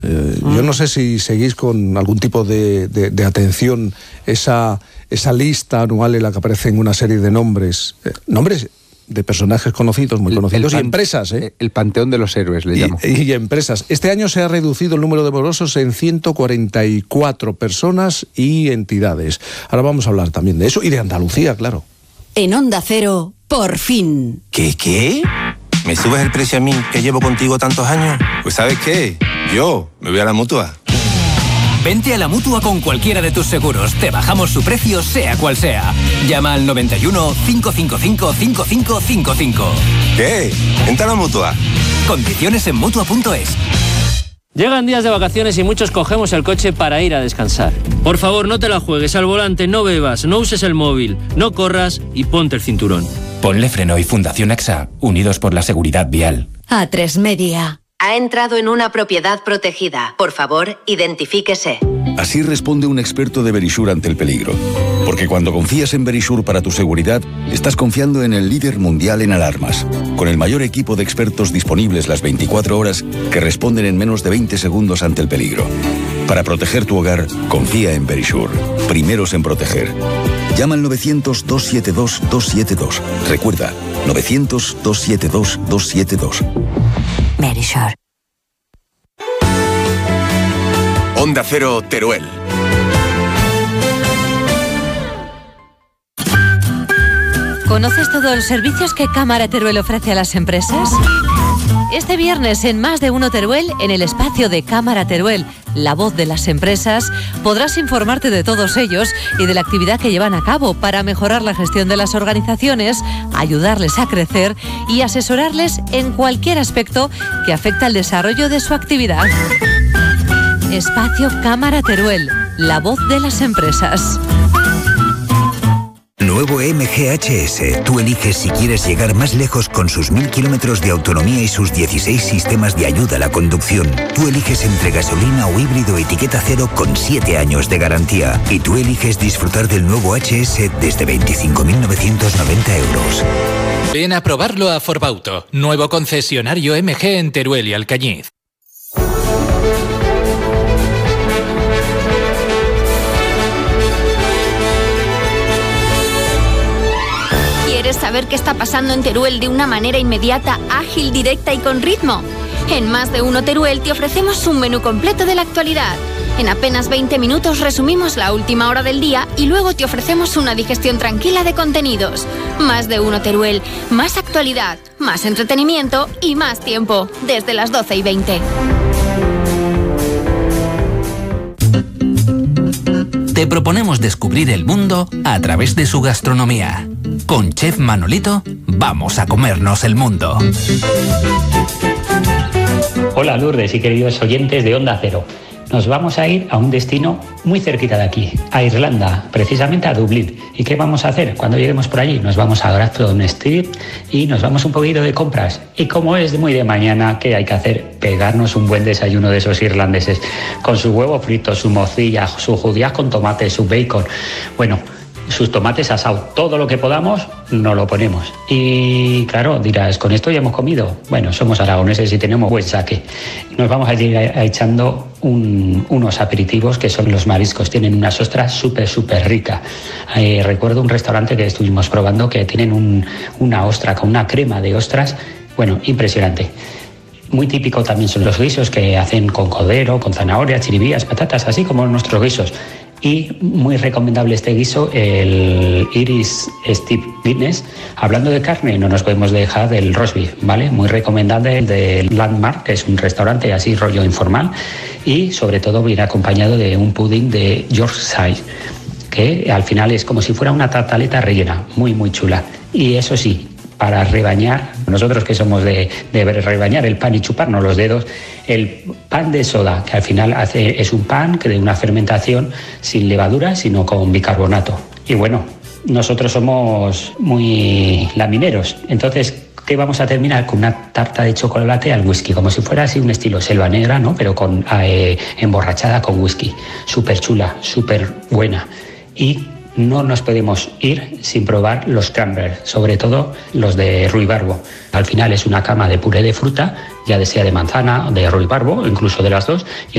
Yo no sé si seguís con algún tipo de atención esa lista anual en la que aparecen una serie de nombres de personajes conocidos, muy conocidos, y empresas. El panteón de los héroes, le llamo. Y empresas. Este año se ha reducido el número de morosos en 144 personas y entidades. Ahora vamos a hablar también de eso y de Andalucía, claro. En Onda Cero, por fin. ¿Qué? ¿Me subes el precio a mí, que llevo contigo tantos años? Pues ¿sabes qué? Yo me voy a la Mutua. Vente a la Mutua con cualquiera de tus seguros. Te bajamos su precio, sea cual sea. Llama al 91 555 5555. ¿Qué? Vente a la Mutua. Condiciones en Mutua.es. Llegan días de vacaciones y muchos cogemos el coche para ir a descansar. Por favor, no te la juegues al volante, no bebas, no uses el móvil, no corras y ponte el cinturón. Ponle Freno y Fundación AXA, unidos por la seguridad vial. A3 Media. Ha entrado en una propiedad protegida. Por favor, identifíquese. Así responde un experto de Verisure ante el peligro. Porque cuando confías en Verisure para tu seguridad, estás confiando en el líder mundial en alarmas, con el mayor equipo de expertos disponibles las 24 horas que responden en menos de 20 segundos ante el peligro. Para proteger tu hogar, confía en Verisure. Primeros en proteger. Llama al 900-272-272. Recuerda, 900-272-272. Verisure. Onda Cero, Teruel. ¿Conoces todos los servicios que Cámara Teruel ofrece a las empresas? Este viernes en Más de Uno Teruel, en el espacio de Cámara Teruel, la voz de las empresas, podrás informarte de todos ellos y de la actividad que llevan a cabo para mejorar la gestión de las organizaciones, ayudarles a crecer y asesorarles en cualquier aspecto que afecta al desarrollo de su actividad. Espacio Cámara Teruel, la voz de las empresas. Nuevo MGHS. Tú eliges si quieres llegar más lejos con sus 1000 kilómetros de autonomía y sus 16 sistemas de ayuda a la conducción. Tú eliges entre gasolina o híbrido etiqueta cero con 7 años de garantía. Y tú eliges disfrutar del nuevo HS desde 25.990 euros. Ven a probarlo a Forbauto, nuevo concesionario MG en Teruel y Alcañiz. ¿Quieres saber qué está pasando en Teruel de una manera inmediata, ágil, directa y con ritmo? En Más de Uno Teruel te ofrecemos un menú completo de la actualidad. En apenas 20 minutos resumimos la última hora del día y luego te ofrecemos una digestión tranquila de contenidos. Más de Uno Teruel, más actualidad, más entretenimiento y más tiempo, desde las 12:20. Te proponemos descubrir el mundo a través de su gastronomía. Con Chef Manolito, vamos a comernos el mundo. Hola Lourdes y queridos oyentes de Onda Cero. Nos vamos a ir a un destino muy cerquita de aquí, a Irlanda, precisamente a Dublín. ¿Y qué vamos a hacer cuando lleguemos por allí? Nos vamos a Grafton Street y nos vamos un poquito de compras. Y como es muy de mañana, ¿qué hay que hacer? Pegarnos un buen desayuno de esos irlandeses, con su huevo frito, su morcilla, su judías con tomate, su bacon. Bueno, sus tomates asados, todo lo que podamos nos lo ponemos. Y claro, dirás, ¿con esto ya hemos comido? Bueno, somos aragoneses y tenemos buen saque. Nos vamos a ir echando unos aperitivos que son los mariscos. Tienen unas ostras súper ricas. Recuerdo un restaurante que estuvimos probando que tienen una ostra con una crema de ostras, bueno, impresionante. Muy típico también son los guisos que hacen con cordero, con zanahoria, chiribías, patatas, así como nuestros guisos. Y muy recomendable este guiso, el Irish Steak Guinness. Hablando de carne, no nos podemos dejar del roast beef, ¿vale? Muy recomendable el de Landmark, que es un restaurante así rollo informal. Y sobre todo viene acompañado de un pudding de Yorkshire, que al final es como si fuera una tartaleta rellena, muy chula. Y eso sí, para rebañar, nosotros que somos de rebañar el pan y chuparnos los dedos, el pan de soda, que al final es un pan que de una fermentación sin levadura, sino con bicarbonato. Y bueno, nosotros somos muy lamineros, entonces, ¿qué vamos a terminar? Con una tarta de chocolate al whisky, como si fuera así un estilo selva negra, ¿no? Pero emborrachada con whisky. Súper chula, súper buena. Y no nos podemos ir sin probar los cranberries, sobre todo los de ruibarbo. Al final es una cama de puré de fruta, ya sea de manzana, de ruibarbo, incluso de las dos.